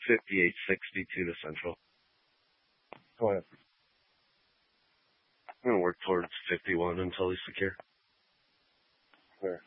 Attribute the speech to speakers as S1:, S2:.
S1: 5862 to Central.
S2: Go ahead.
S1: I'm going to work towards 51 until he's secure.
S2: Where?